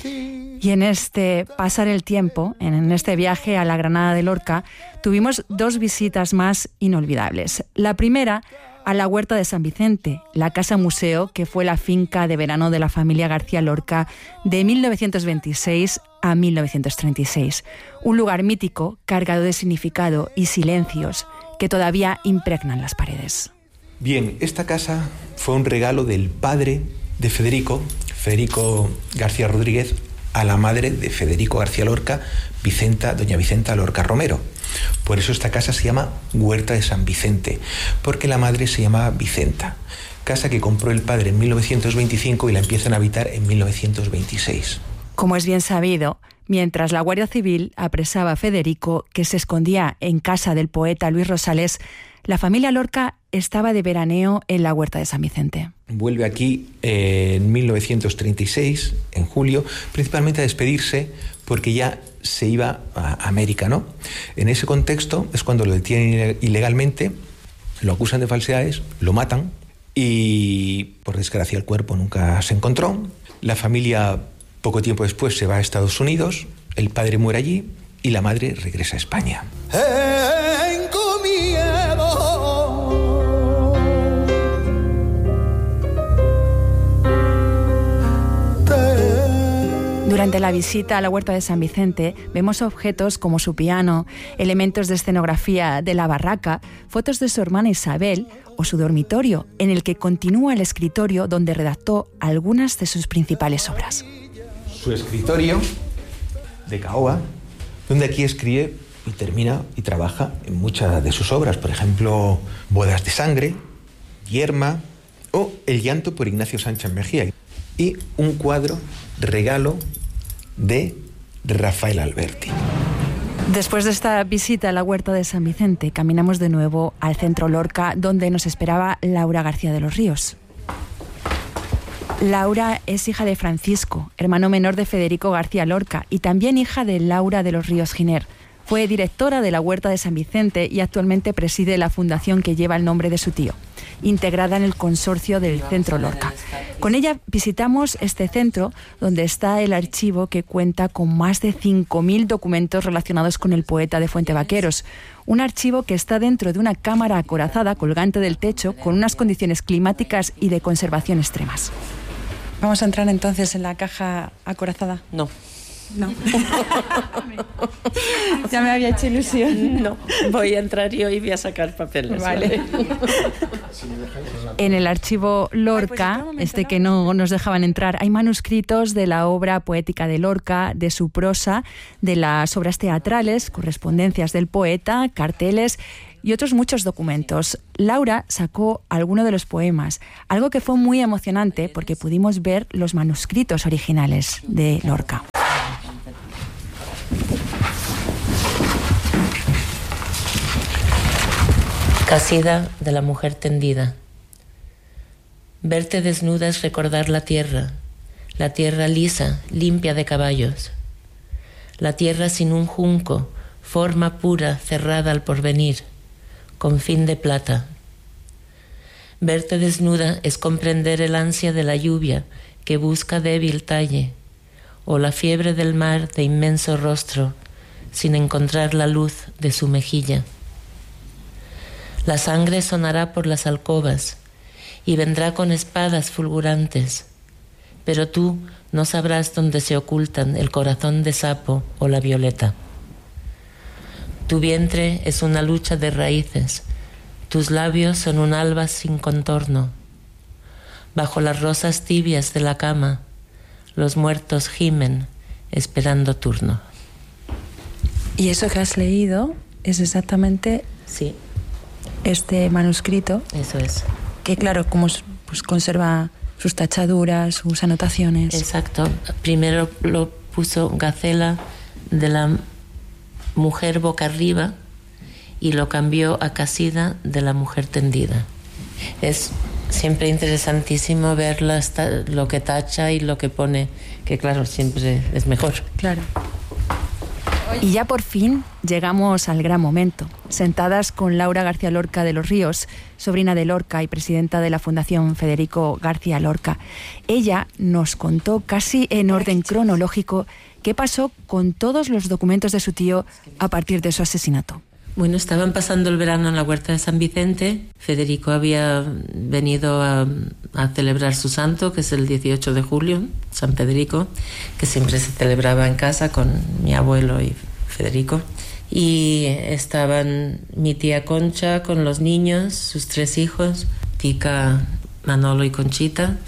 Y en este pasar el tiempo, en este viaje a la Granada de Lorca, tuvimos 2 visitas más inolvidables. La primera, a la Huerta de San Vicente, la casa museo que fue la finca de verano de la familia García Lorca de 1926 a 1936. Un lugar mítico, cargado de significado y silencios que todavía impregnan las paredes. Bien, esta casa fue un regalo del padre de Federico García Rodríguez, a la madre de Federico García Lorca, doña Vicenta Lorca Romero. Por eso esta casa se llama Huerta de San Vicente, porque la madre se llamaba Vicenta. Casa que compró el padre en 1925 y la empiezan a habitar en 1926. Como es bien sabido, mientras la Guardia Civil apresaba a Federico, que se escondía en casa del poeta Luis Rosales, la familia Lorca estaba de veraneo en la Huerta de San Vicente. Vuelve aquí en 1936, en julio, principalmente a despedirse porque ya se iba a América, ¿no? En ese contexto es cuando lo detienen ilegalmente, lo acusan de falsedades, lo matan y, por desgracia, el cuerpo nunca se encontró. La familia, poco tiempo después, se va a Estados Unidos, el padre muere allí y la madre regresa a España. Durante la visita a la Huerta de San Vicente vemos objetos como su piano, elementos de escenografía de la barraca, fotos de su hermana Isabel o su dormitorio, en el que continúa el escritorio donde redactó algunas de sus principales obras. Su escritorio de caoba, donde aquí escribe y termina y trabaja en muchas de sus obras, por ejemplo, Bodas de Sangre, Yerma o El llanto por Ignacio Sánchez Mejía, y un cuadro regalo de Rafael Alberti. Después de esta visita a la Huerta de San Vicente, caminamos de nuevo al Centro Lorca, donde nos esperaba Laura García de los Ríos. Laura es hija de Francisco, hermano menor de Federico García Lorca, y también hija de Laura de los Ríos Giner. Fue directora de la Huerta de San Vicente y actualmente preside la fundación que lleva el nombre de su tío, integrada en el consorcio del Centro Lorca. Con ella visitamos este centro, donde está el archivo que cuenta con más de 5.000 documentos relacionados con el poeta de Fuentevaqueros. Un archivo que está dentro de una cámara acorazada colgante del techo, con unas condiciones climáticas y de conservación extremas. ¿Vamos a entrar entonces en la caja acorazada? No. No. Ya me había hecho ilusión. No, voy a entrar yo y voy a sacar papeles. Vale. En el archivo Lorca, que no nos dejaban entrar, hay manuscritos de la obra poética de Lorca, de su prosa, de las obras teatrales, correspondencias del poeta, carteles y otros muchos documentos. Laura sacó alguno de los poemas, algo que fue muy emocionante porque pudimos ver los manuscritos originales de Lorca. Casida de la mujer tendida. Verte desnuda es recordar la tierra lisa, limpia de caballos. La tierra sin un junco, forma pura, cerrada al porvenir, con fin de plata. Verte desnuda es comprender el ansia de la lluvia que busca débil talle, o la fiebre del mar de inmenso rostro, sin encontrar la luz de su mejilla. La sangre sonará por las alcobas y vendrá con espadas fulgurantes, pero tú no sabrás dónde se ocultan el corazón de sapo o la violeta. Tu vientre es una lucha de raíces, tus labios son un alba sin contorno. Bajo las rosas tibias de la cama, los muertos gimen esperando turno. ¿Y eso que has leído es exactamente Sí. este manuscrito? Eso es. Que claro, como pues, conserva sus tachaduras, sus anotaciones. Exacto. Primero lo puso Gacela de la mujer boca arriba y lo cambió a Casida de la mujer tendida. Es siempre interesantísimo ver lo que tacha y lo que pone, que claro, siempre es mejor. Claro. Y ya por fin llegamos al gran momento. Sentadas con Laura García Lorca de los Ríos, sobrina de Lorca y presidenta de la Fundación Federico García Lorca, ella nos contó casi en orden cronológico qué pasó con todos los documentos de su tío a partir de su asesinato. Bueno, estaban pasando el verano en la huerta de San Vicente. Federico había venido a celebrar su santo, que es el 18 de julio, San Federico, que siempre se celebraba en casa con mi abuelo y Federico. Y estaban mi tía Concha con los niños, sus 3 hijos, Tica, Manolo y Conchita.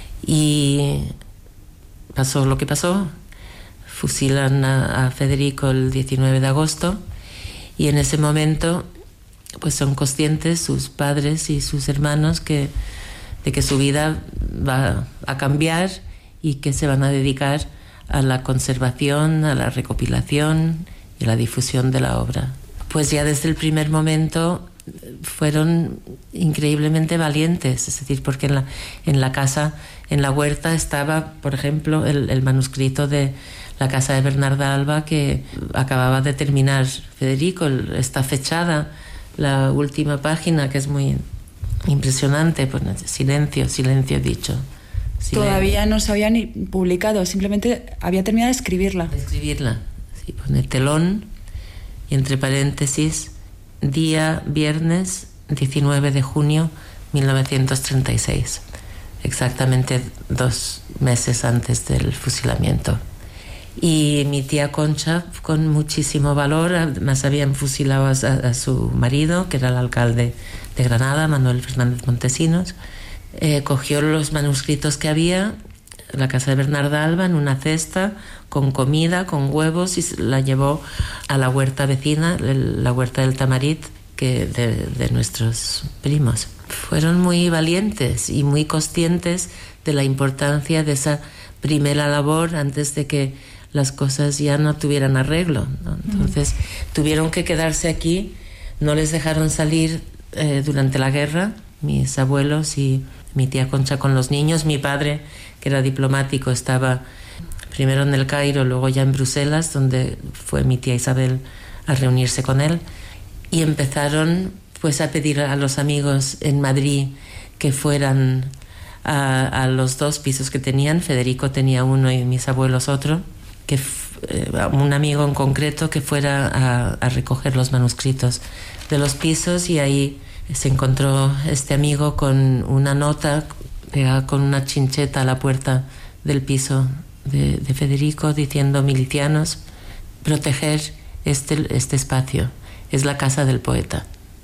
Y pasó lo que pasó. Fusilan a Federico el 19 de agosto. Y en ese momento, pues son conscientes sus padres y sus hermanos de que su vida va a cambiar y que se van a dedicar a la conservación, a la recopilación y a la difusión de la obra. Pues ya desde el primer momento fueron increíblemente valientes, es decir, porque en la casa, en la huerta estaba, por ejemplo, el manuscrito de la casa de Bernarda Alba que acababa de terminar Federico. Está fechada la última página, que es muy impresionante. Pues, silencio dicho. Silencio. Todavía no se había ni publicado, simplemente había terminado de escribirla. Sí, pone telón y entre paréntesis, día viernes 19 de junio 1936. Exactamente 2 meses antes del fusilamiento. Y mi tía Concha, con muchísimo valor, además habían fusilado a su marido, que era el alcalde de Granada, Manuel Fernández Montesinos, cogió los manuscritos que había, la casa de Bernarda Alba, en una cesta, con comida, con huevos, y la llevó a la huerta vecina, la huerta del Tamarit, de nuestros primos. Fueron muy valientes y muy conscientes de la importancia de esa primera labor antes de que las cosas ya no tuvieran arreglo, ¿no? Entonces tuvieron que quedarse aquí, no les dejaron salir durante la guerra, mis abuelos y mi tía Concha con los niños. Mi padre, que era diplomático, estaba primero en el Cairo, luego ya en Bruselas, donde fue mi tía Isabel a reunirse con él, y empezaron pues a pedir a los amigos en Madrid que fueran a los 2 pisos que tenían. Federico tenía uno y mis abuelos otro, que un amigo en concreto que fuera a recoger los manuscritos de los pisos, y ahí se encontró este amigo con una nota pegada con una chincheta a la puerta del piso de Federico diciendo: milicianos, proteger este espacio, es la casa del poeta.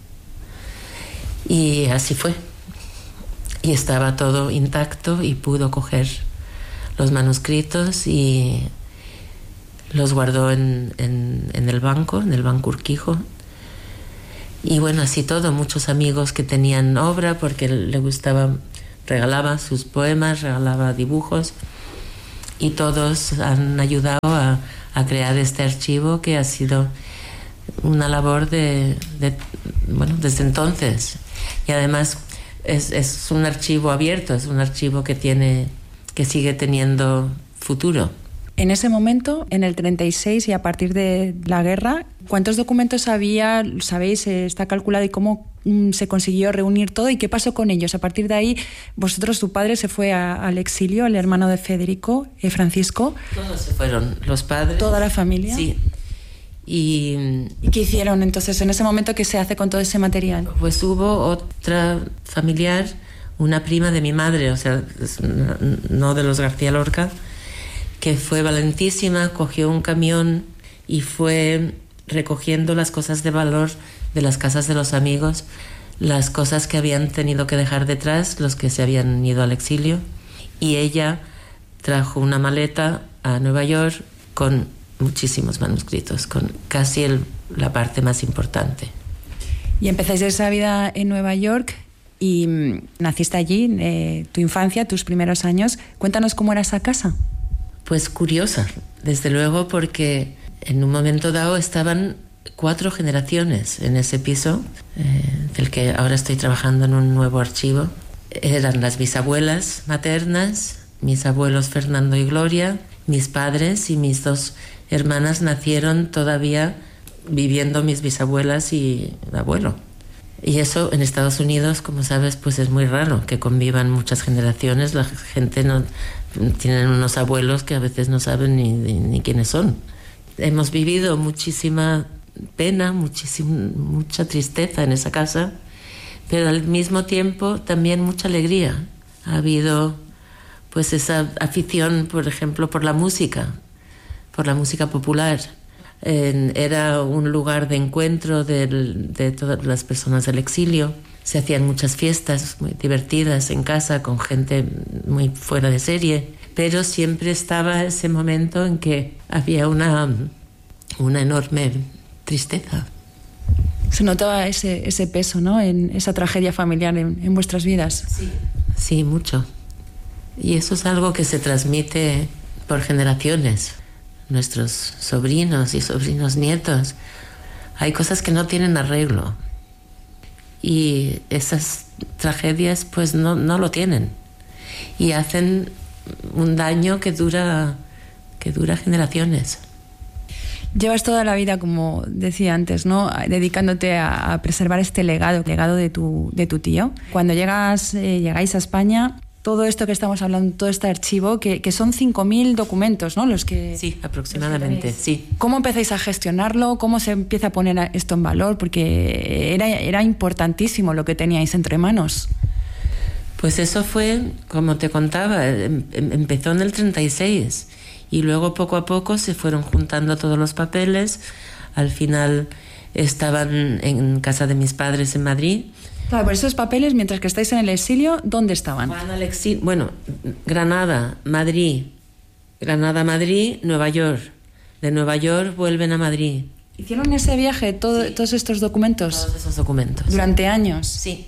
Y así fue. Y estaba todo intacto y pudo coger los manuscritos y los guardó en el banco Urquijo. Y bueno, así todo, muchos amigos que tenían obra, porque le gustaba, regalaba sus poemas, regalaba dibujos, y todos han ayudado a crear este archivo, que ha sido una labor bueno, desde entonces. Y además es un archivo abierto, es un archivo que sigue teniendo futuro. En ese momento, en el 36 y a partir de la guerra, ¿cuántos documentos había? ¿Sabéis? Está calculado, y cómo se consiguió reunir todo y qué pasó con ellos. A partir de ahí, tu padre se fue al exilio, el hermano de Federico, Francisco. Todos se fueron, los padres. ¿Toda la familia? Sí. ¿Y qué hicieron entonces en ese momento? ¿Qué se hace con todo ese material? Pues hubo otra familiar, una prima de mi madre, o sea, no de los García Lorca, que fue valentísima, cogió un camión y fue recogiendo las cosas de valor de las casas de los amigos, las cosas que habían tenido que dejar detrás, los que se habían ido al exilio, y ella trajo una maleta a Nueva York con muchísimos manuscritos, con casi la parte más importante. Y empezáis esa vida en Nueva York y naciste allí, tu infancia, tus primeros años. Cuéntanos cómo era esa casa. Pues curiosa, desde luego, porque en un momento dado estaban 4 generaciones en ese piso, del que ahora estoy trabajando en un nuevo archivo. Eran las bisabuelas maternas, mis abuelos Fernando y Gloria, Mis padres y mis 2 hermanas nacieron todavía viviendo mis bisabuelas y el abuelo. Y eso en Estados Unidos, como sabes, pues es muy raro que convivan muchas generaciones. La gente no tienen unos abuelos que a veces no saben ni quiénes son. Hemos vivido muchísima pena, mucha tristeza en esa casa, pero al mismo tiempo también mucha alegría. Ha habido pues esa afición, por ejemplo, por la música popular. Era un lugar de encuentro de todas las personas del exilio. Se hacían muchas fiestas muy divertidas en casa con gente muy fuera de serie, pero siempre estaba ese momento en que había una enorme tristeza. Se notaba ese peso, ¿no?, en esa tragedia familiar en vuestras vidas. Sí, mucho. Y eso es algo que se transmite por generaciones. Nuestros sobrinos y sobrinos nietos, hay cosas que no tienen arreglo, y esas tragedias pues no lo tienen, y hacen un daño que dura generaciones. Llevas toda la vida, como decía antes, ¿no?, dedicándote a preservar este legado de tu tío. Cuando llegáis a España, todo esto que estamos hablando, todo este archivo, que son 5.000 documentos, ¿no?, los que... Sí, aproximadamente, sí. ¿Cómo empezáis a gestionarlo? ¿Cómo se empieza a poner esto en valor? Porque era importantísimo lo que teníais entre manos. Pues eso fue, como te contaba, empezó en el 36 y luego poco a poco se fueron juntando todos los papeles. Al final estaban en casa de mis padres en Madrid. Claro, por esos papeles, mientras que estáis en el exilio, ¿dónde estaban? Bueno, Granada, Madrid, Nueva York. De Nueva York vuelven a Madrid. ¿Hicieron ese viaje, Sí. todos estos documentos? Todos esos documentos. ¿Durante años? Sí.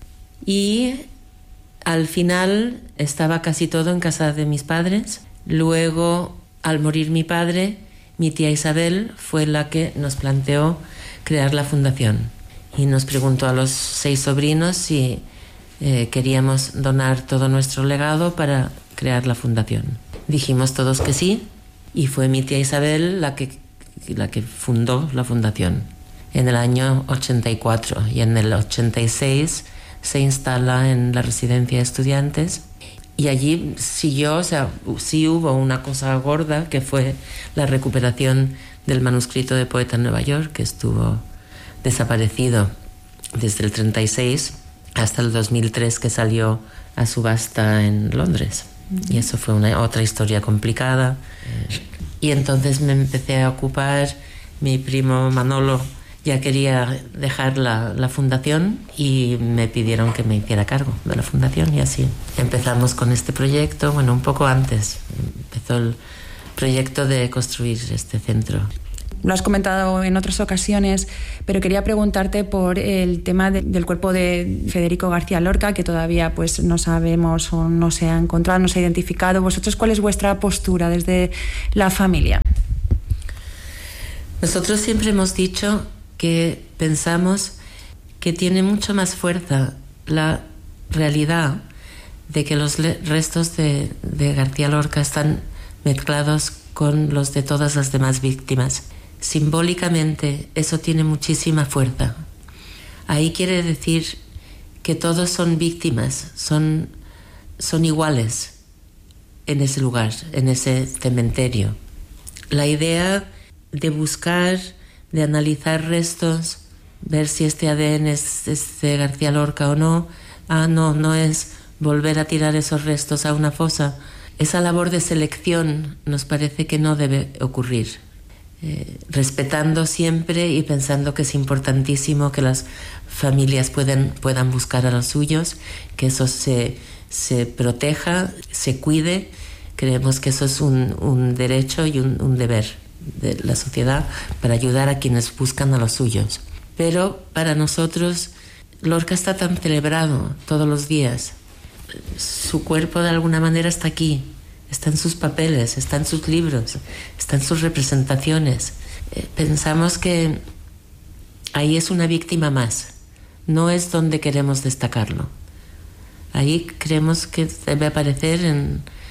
Y al final estaba casi todo en casa de mis padres. Luego, al morir mi padre, mi tía Isabel fue la que nos planteó crear la fundación. Y nos preguntó a los 6 sobrinos si queríamos donar todo nuestro legado para crear la fundación. Dijimos todos que sí, y fue mi tía Isabel la que fundó la fundación en el año 84, y en el 86 se instala en la residencia de estudiantes, y allí siguió, o sea, sí hubo una cosa gorda, que fue la recuperación del manuscrito de Poeta en Nueva York, que estuvo desaparecido desde el 36 hasta el 2003, que salió a subasta en Londres. Y eso fue otra historia complicada. Y entonces me empecé a ocupar. Mi primo Manolo ya quería dejar la fundación y me pidieron que me hiciera cargo de la fundación, y así empezamos con este proyecto. Bueno, un poco antes empezó el proyecto de construir este centro. Lo has comentado en otras ocasiones, pero quería preguntarte por el tema del cuerpo de Federico García Lorca, que todavía pues no sabemos o no se ha encontrado, no se ha identificado. ¿Vosotros cuál es vuestra postura desde la familia? Nosotros siempre hemos dicho que pensamos que tiene mucho más fuerza la realidad de que los restos de García Lorca están mezclados con los de todas las demás víctimas. Simbólicamente eso tiene muchísima fuerza. Ahí quiere decir que todos son víctimas, son iguales en ese lugar, en ese cementerio. La idea de buscar, de analizar restos, ver si este ADN es de García Lorca o no. No es volver a tirar esos restos a una fosa. Esa labor de selección nos parece que no debe ocurrir. Respetando siempre y pensando que es importantísimo que las familias puedan buscar a los suyos, que eso se proteja, se cuide. Creemos que eso es un derecho y un deber de la sociedad para ayudar a quienes buscan a los suyos. Pero para nosotros Lorca está tan celebrado todos los días. Su cuerpo de alguna manera está aquí. Está en sus papeles, está en sus libros, está en sus representaciones. Pensamos que ahí es una víctima más. No es donde queremos destacarlo. Ahí creemos que debe aparecer en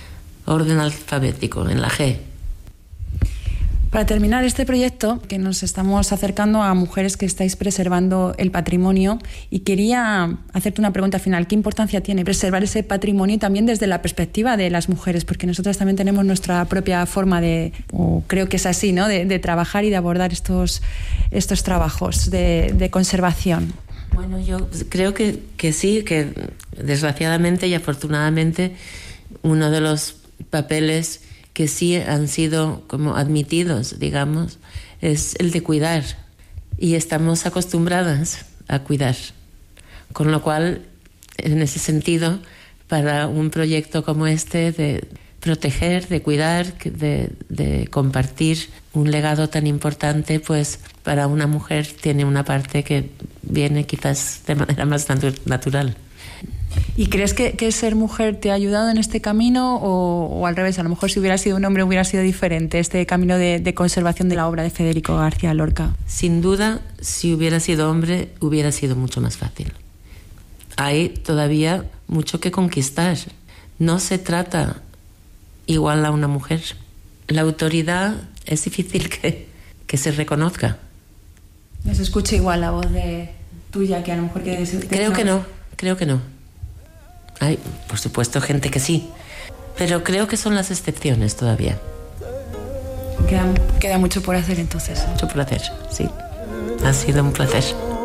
orden alfabético, en la G. Para terminar este proyecto, que nos estamos acercando a mujeres que estáis preservando el patrimonio, y quería hacerte una pregunta final. ¿Qué importancia tiene preservar ese patrimonio también desde la perspectiva de las mujeres? Porque nosotras también tenemos nuestra propia forma o creo que es así, ¿no?, de trabajar y de abordar estos trabajos de conservación. Bueno, yo creo que sí, que desgraciadamente y afortunadamente uno de los papeles que sí han sido como admitidos, digamos, es el de cuidar. Y estamos acostumbradas a cuidar. Con lo cual, en ese sentido, para un proyecto como este, de proteger, de cuidar, de compartir un legado tan importante, pues para una mujer tiene una parte que viene quizás de manera más natural. ¿Y crees que ser mujer te ha ayudado en este camino o al revés? A lo mejor si hubiera sido un hombre hubiera sido diferente este camino de conservación de la obra de Federico García Lorca. Sin duda, si hubiera sido hombre, hubiera sido mucho más fácil. Hay todavía mucho que conquistar. No se trata igual a una mujer. La autoridad es difícil que se reconozca. ¿No se escucha igual la voz tuya que a lo mejor que... Creo que no. Hay, por supuesto, gente que sí, pero creo que son las excepciones todavía. Queda mucho por hacer entonces. Mucho por hacer, sí. Ha sido un placer.